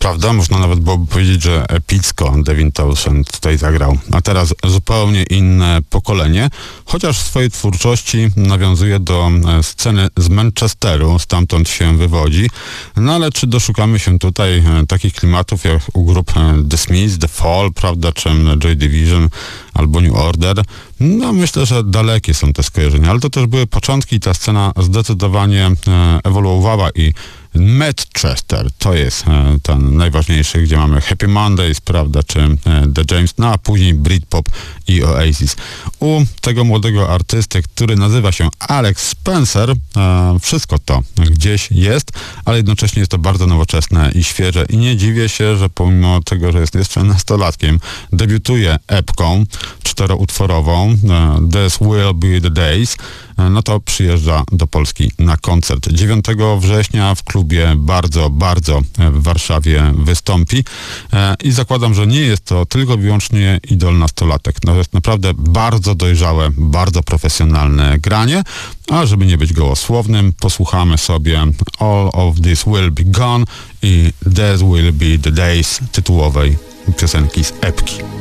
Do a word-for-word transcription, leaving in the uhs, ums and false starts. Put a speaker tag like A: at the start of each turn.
A: prawda? Można nawet byłoby powiedzieć, że epicko Devin Townsend tutaj zagrał. A teraz zupełnie inne pokolenie, chociaż w swojej twórczości nawiązuje do sceny z Manchesteru, stamtąd się wywodzi. No ale czy doszukamy się tutaj takich klimatów jak u grup The Smiths, The Fall, prawda, czy Joy Division albo New Order? No myślę, że dalekie są te skojarzenia, ale to też były początki i ta scena zdecydowanie ewoluowała i Manchester to jest ten najważniejszy, gdzie mamy Happy Mondays, prawda, czy The James, no a później Britpop i Oasis. U tego młodego artysty, który nazywa się Alex Spencer, wszystko to gdzieś jest, ale jednocześnie jest to bardzo nowoczesne i świeże i nie dziwię się, że pomimo tego, że jest jeszcze nastolatkiem, debiutuje epką czteroutworową This Will Be The Days, no to przyjeżdża do Polski na koncert. dziewiątego września w klubie Bardzo, Bardzo w Warszawie wystąpi i zakładam, że nie jest to tylko i wyłącznie idol nastolatek. No to jest naprawdę bardzo dojrzałe, bardzo profesjonalne granie, a żeby nie być gołosłownym, posłuchamy sobie All of This Will Be Gone i This Will Be The Days tytułowej piosenki z epki.